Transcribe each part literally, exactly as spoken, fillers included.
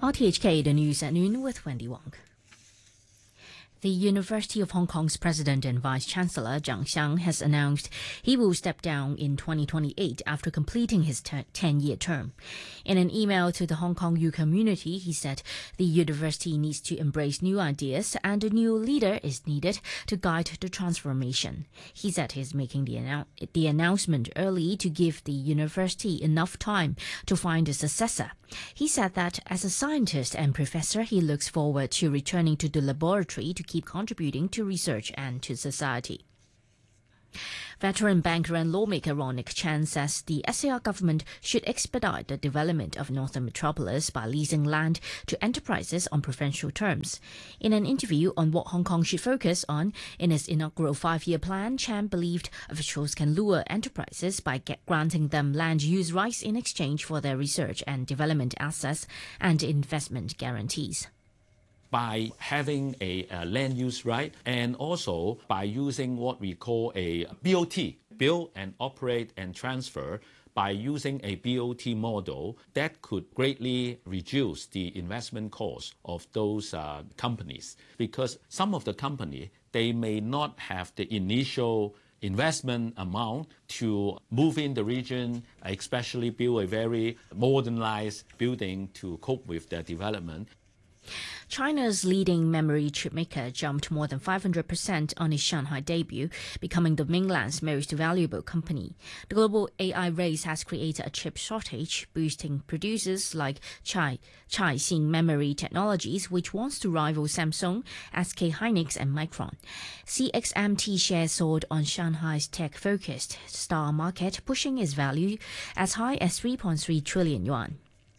R T H K, the news at noon with Wendy Wong. The University of Hong Kong's president and vice-chancellor, Zhang Xiang, has announced he will step down in twenty twenty-eight after completing his ten-year term. In an email to the Hong Kong U community, he said the university needs to embrace new ideas and a new leader is needed to guide the transformation. He said he's making the, annou- the announcement early to give the university enough time to find a successor. He said that as a scientist and professor, he looks forward to returning to the laboratory to keep contributing to research and to society. Veteran banker and lawmaker Ron Nick Chan says the S A R government should expedite the development of Northern Metropolis by leasing land to enterprises on preferential terms. In an interview on what Hong Kong should focus on in its inaugural five-year plan, Chan believed officials can lure enterprises by get granting them land use rights in exchange for their research and development assets and investment guarantees. By having a, a land use right and also by using what we call a B O T, build and operate and transfer, by using a B O T model that could greatly reduce the investment cost of those uh, companies. Because some of the company, they may not have the initial investment amount to move in the region, especially build a very modernized building to cope with their development. China's leading memory chip maker jumped more than five hundred percent on its Shanghai debut, becoming the mainland's most valuable company. The global A I race has created a chip shortage, boosting producers like Chai, Caixin Memory Technologies, which wants to rival Samsung, S K Hynix and Micron. C X M T shares soared on Shanghai's tech-focused star market, pushing its value as high as three point three trillion yuan.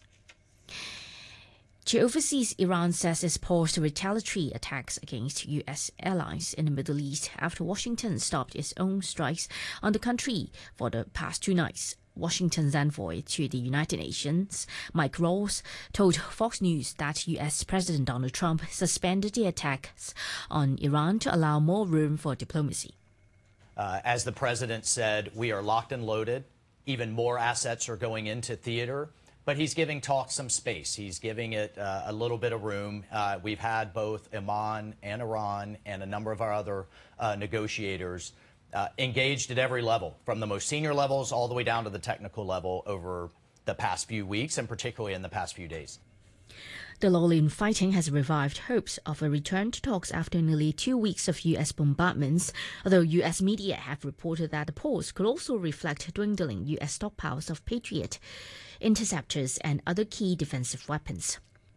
To overseas, Iran says it's paused retaliatory attacks against U S allies in the Middle East after Washington stopped its own strikes on the country for the past two nights. Washington's envoy to the United Nations, Mike Ross, told Fox News that U S President Donald Trump suspended the attacks on Iran to allow more room for diplomacy. Uh, as the president said, we are locked and loaded. Even more assets are going into theater. But he's giving talks some space. He's giving it uh, a little bit of room. Uh, we've had both Oman and Iran and a number of our other uh, negotiators uh, engaged at every level, from the most senior levels all the way down to the technical level over the past few weeks, and particularly in the past few days. The lull in fighting has revived hopes of a return to talks after nearly two weeks of U S bombardments, although U S media have reported that the pause could also reflect dwindling U S stockpiles of Patriot interceptors and other key defensive weapons.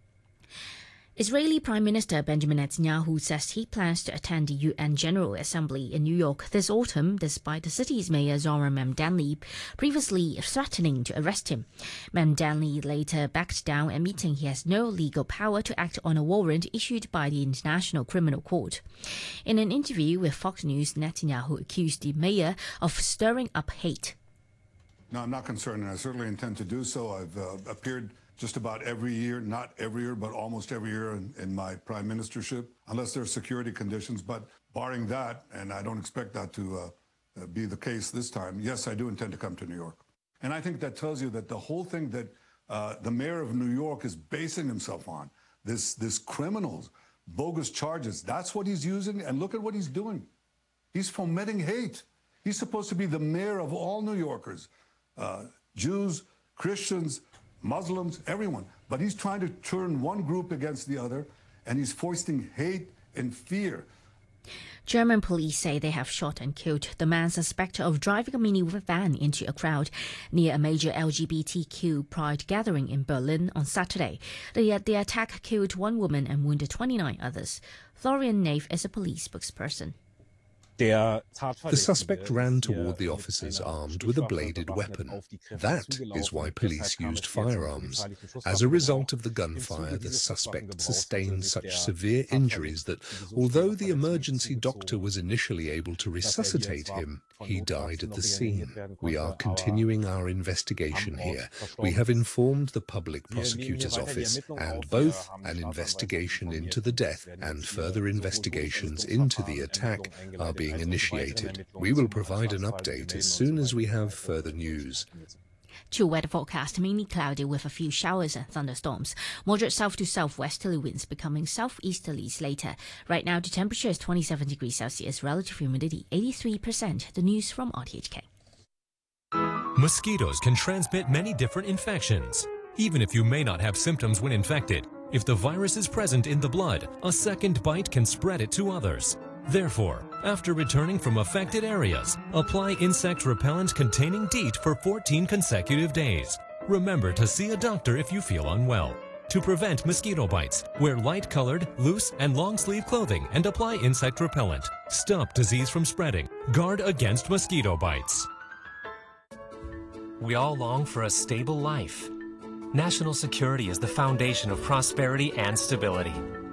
Israeli Prime Minister Benjamin Netanyahu says he plans to attend the U N General Assembly in New York this autumn, despite the city's mayor Zohran Mamdani previously threatening to arrest him. Mamdani later backed down, admitting he has no legal power to act on a warrant issued by the International Criminal Court. In an interview with Fox News, Netanyahu accused the mayor of stirring up hate. No, I'm not concerned, and I certainly intend to do so. I've uh, appeared just about every year, not every year, but almost every year in, in my prime ministership, unless there are security conditions. But barring that, and I don't expect that to uh, be the case this time, yes, I do intend to come to New York. And I think that tells you that the whole thing that uh, the mayor of New York is basing himself on, this, this criminals, bogus charges, that's what he's using. And look at what he's doing. He's fomenting hate. He's supposed to be the mayor of all New Yorkers, uh, Jews, Christians, Muslims, everyone. But he's trying to turn one group against the other, and he's foisting hate and fear. German police say they have shot and killed the man suspected of driving a minivan into a crowd near a major L G B T Q pride gathering in Berlin on Saturday. The, the attack killed one woman and wounded twenty-nine others. Florian Nave is a police spokesperson. The suspect ran toward the officers armed with a bladed weapon. That is why police used firearms. As a result of the gunfire, the suspect sustained such severe injuries that, although the emergency doctor was initially able to resuscitate him, he died at the scene. We are continuing our investigation here. We have informed the public prosecutor's office, and both an investigation into the death and further investigations into the attack are being initiated. We will provide an update as soon as we have further news. Chill weather forecast, mainly cloudy with a few showers and thunderstorms. Moderate south to southwesterly winds becoming southeasterlies later. Right now, the temperature is twenty-seven degrees Celsius, relative humidity eighty-three percent. The news from R T H K. Mosquitoes can transmit many different infections. Even if you may not have symptoms when infected, if the virus is present in the blood, a second bite can spread it to others. Therefore, after returning from affected areas, apply insect repellent containing DEET for fourteen consecutive days. Remember to see a doctor if you feel unwell. To prevent mosquito bites, wear light-colored, loose, and long-sleeve clothing and apply insect repellent. Stop disease from spreading. Guard against mosquito bites. We all long for a stable life. National security is the foundation of prosperity and stability.